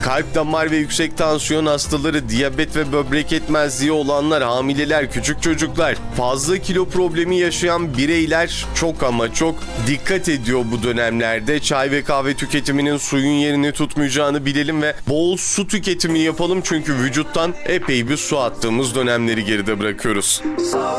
Kalp, damar ve yüksek tansiyon hastaları, diyabet ve böbrek yetmezliği olanlar, hamileler, küçük çocuklar, fazla kilo problemi yaşayan bireyler çok ama çok dikkat ediyor bu dönemlerde. Çay ve kahve tüketiminin suyun yerini tutmayacağını bilelim ve bol su tüketimi yapalım çünkü vücuttan epey bir su attığımız dönemleri geride bırakıyoruz.